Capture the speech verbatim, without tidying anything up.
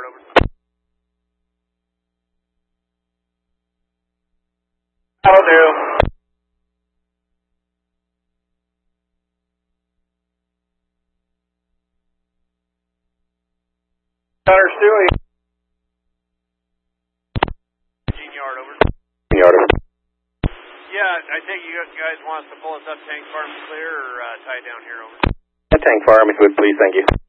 yard, over. Will do. Center Stewie. Gene yard, over. Yard, over. Yeah, I think you guys want us to pull us up tank farm clear or uh, tie down here, over. A tank farm, if you would please, thank you.